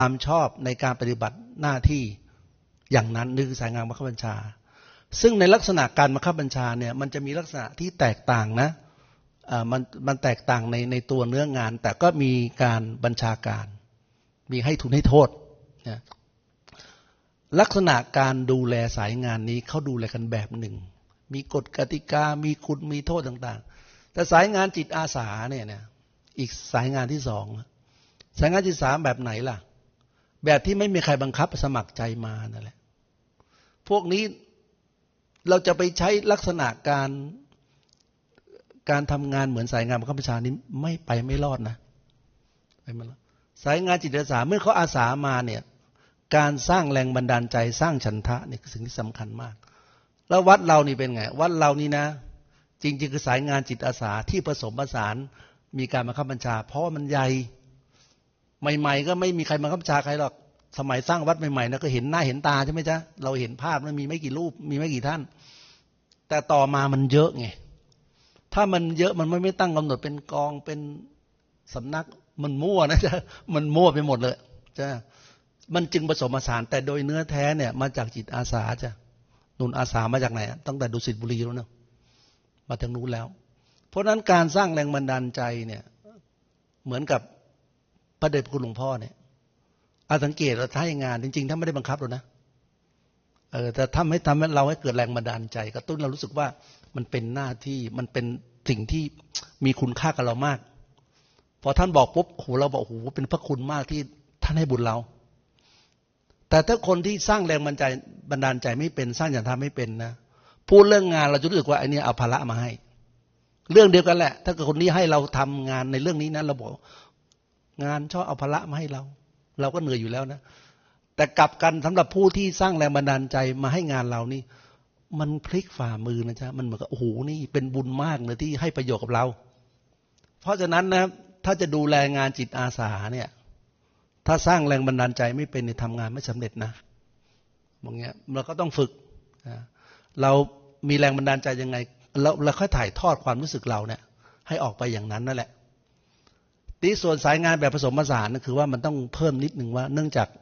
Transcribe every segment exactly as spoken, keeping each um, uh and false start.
ความชอบในการปฏิบัติหน้าที่อย่างนั้นนี่คือสายงานบังคับบัญชาซึ่งในลักษณะการบังคับบัญชาเนี่ยมันจะมีลักษณะที่แตกต่างนะมันมันแตกต่างในในตัวเนื้องานแต่ก็มีการบัญชาการมีให้ทุนให้โทษนะลักษณะการดูแลสายงานนี้เขาดูแลกันแบบหนึ่งมีกฎกติกามีคุณมีโทษต่างๆแต่สายงานจิตอาสาเนี่ยนะอีกสายงานที่สองสายงานจิตอาสาแบบไหนล่ะแบบที่ไม่มีใครบังคับสมัครใจมานั่นแหละพวกนี้เราจะไปใช้ลักษณะการการทำงานเหมือนสายงานบังคับบัญชานี้ไม่ไปไม่รอดนะไปไม่รอดสายงานจิตอาสาเมื่อเขาอาสามาเนี่ยการสร้างแรงบันดาลใจสร้างฉันทะนี่คือสิ่งที่สำคัญมากแล้ววัดเรานี่เป็นไงวัดเรานี่นะจริงๆคือสายงานจิตอาสาที่ผสมผสานมีการบังคับบัญชาเพราะว่ามันใหญ่ใหม่ๆก็ไม่มีใครบังคับบัญชาใครหรอกสมัยสร้างวัดใหม่ๆนะก็เห็นหน้าเห็นตาใช่ไหมจ๊ะเราเห็นภาพมันมีไม่กี่รูปมีไม่กี่ท่านแต่ต่อมามันเยอะไงถ้ามันเยอะมันไม่ไม่ตั้งกำหนดเป็นกองเป็นสำนักมันมั่วนะจ๊ะมันมั่วไปหมดเลยจ้ะมันจึงผสมผสานแต่โดยเนื้อแท้เนี่ยมาจากจิตอาสาจ้ะนุนอาสามาจากไหนตั้งแต่ดุสิตบุรีแล้วนะมาถึงนู้นแล้วเพราะนั้นการสร้างแรงบันดาลใจเนี่ยเหมือนกับพระเดชพระคุณหลวงพ่อเนี่ยอาสังเกตเราท้ายงานจริงๆถ้าไม่ได้บังคับหรอกนะเออแต่ทำให้ทำให้เราให้เกิดแรงบันดาลใจกระตุ้นเรารู้สึกว่ามันเป็นหน้าที่มันเป็นสิ่งที่มีคุณค่ากับเรามากพอท่านบอกปุ๊บโอ้โหเราบอกโอ้โหเป็นพระคุณมากที่ท่านให้บุญเราแต่ถ้าคนที่สร้างแรงบันดาลใจบันดาลใจไม่เป็นสร้างฉันทำไม่เป็นนะพูดเรื่องงานเราจะรู้สึกว่าไอ้นี่เอาภาระมาให้เรื่องเดียวกันแหละถ้าเกิดคนนี้ให้เราทำงานในเรื่องนี้นะเราบอกงานชอบเอาภาระมาให้เราเราก็เหนื่อยอยู่แล้วนะแต่กลับกันสำหรับผู้ที่สร้างแรงบันดาลใจมาให้งานเรานี่มันพลิกฝ่ามือนะจ๊ะมันเหมือนกับโอ้โหนี่เป็นบุญมากเลยที่ให้ประโยชน์กับเราเพราะฉะนั้นนะถ้าจะดูแลงานจิตอาสาเนี่ยถ้าสร้างแรงบันดาลใจไม่เป็นเนี่ยทำงานไม่สำเร็จนะอย่างเงี้ยเราก็ต้องฝึกเรามีแรงบันดาลใจยังไงเราเราค่อยถ่ายทอดความรู้สึกเราเนี่ยให้ออกไปอย่างนั้นนั่นแหละที่ส่วนสายงานแบบผสมผสานก็คือว่ามันต้องเพิ่มนิดหนึ่งว่าเนื่องจาก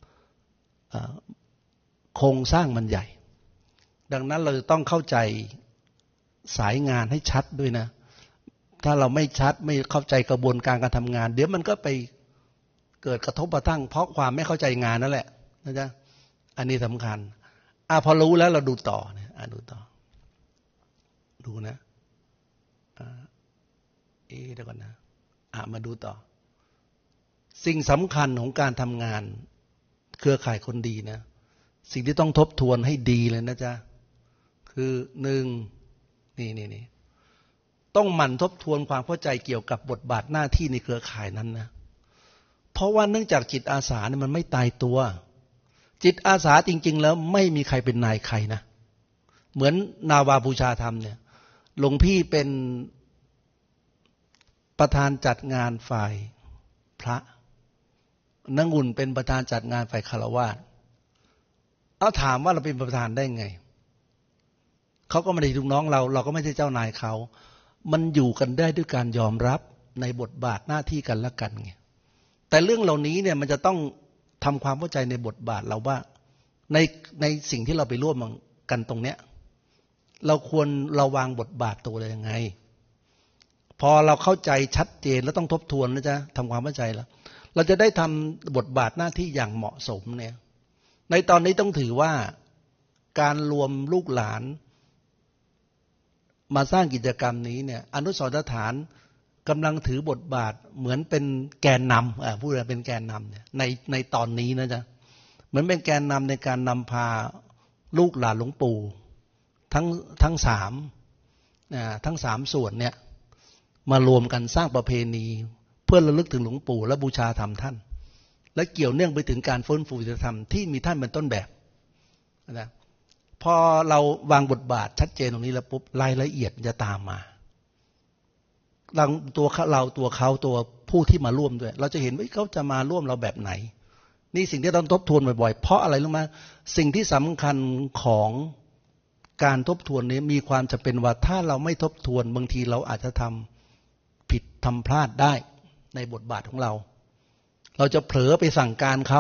โครงสร้างมันใหญ่ดังนั้นเราจะต้องเข้าใจสายงานให้ชัดด้วยนะถ้าเราไม่ชัดไม่เข้าใจกระบวนการการทำงานเดี๋ยวมันก็ไปเกิดกระทบกระทั่งเพราะความไม่เข้าใจงานนั่นแหละนะจ๊ะอันนี้สำคัญอ่ะพอรู้แล้วเราดูต่อเนี่ยอ่ะดูต่อดูนะอ่าเอ๊ะเดี๋ยวก่อนนะอ่ะมาดูต่อสิ่งสำคัญของการทำงานเครือข่ายคนดีนะสิ่งที่ต้องทบทวนให้ดีเลยนะจ๊ะคือหนึ่งนี่นี่นี่ต้องหมั่นทบทวนความเข้าใจเกี่ยวกับบทบาทหน้าที่ในเครือข่ายนั้นนะเพราะว่าเนื่องจากจิตอาสาเนี่ยมันไม่ตายตัวจิตอาสาจริงๆแล้วไม่มีใครเป็นนายใครนะเหมือนนาวาบูชาธรรมเนี่ยหลวงพี่เป็นประธานจัดงานฝ่ายพระนังอุ่นเป็นประธานจัดงานฝ่ายคฤหัสถ์เอาถามว่าเราเป็นประธานได้ไงเขาก็ไม่ได้ลูกน้องเราเราก็ไม่ใช่เจ้านายเขามันอยู่กันได้ด้วยการยอมรับในบทบาทหน้าที่กันและกันไงแต่เรื่องเหล่านี้เนี่ยมันจะต้องทำความเข้าใจในบทบาทเราว่าในในสิ่งที่เราไปร่วมกันตรงเนี้ยเราควรเราวางบทบาทตัวเรายังไงพอเราเข้าใจชัดเจนแล้วต้องทบทวนนะจ๊ะทำความเข้าใจแล้วเราจะได้ทำบทบาทหน้าที่อย่างเหมาะสมเนี่ยในตอนนี้ต้องถือว่าการรวมลูกหลานมาสร้างกิจกรรมนี้เนี่ยอนุสรณ์สถานกำลังถือบทบาทเหมือนเป็นแกนนำอ่าพูดอะไรเป็นแกนนำเนี่ยในในตอนนี้นะจ๊ะเหมือนเป็นแกนนำในการนำพาลูกหลานหลวงปู่ทั้งทั้งสามอ่าทั้งสามส่วนเนี่ยมารวมกันสร้างประเพณีเพื่อระลึกถึงหลวงปู่และบูชาธรรมท่านและเกี่ยวเนื่องไปถึงการฟื้นฟูศีลธรรมที่มีท่านเป็นต้นแบบนะพอเราวางบทบาทชัดเจนตรงนี้แล้วปุ๊บรายละเอียดจะตามมาเราตัวเราตัวเขาตัวผู้ที่มาร่วมด้วยเราจะเห็นว่าเขาจะมาร่วมเราแบบไหนนี่สิ่งที่ต้องทบทวนบ่อยๆเพราะอะไรรู้ไหมสิ่งที่สำคัญของการทบทวนนี้มีความจำเป็นว่าถ้าเราไม่ทบทวนบางทีเราอาจจะทำผิดทำพลาดได้ในบทบาทของเราเราจะเผลอไปสั่งการเขา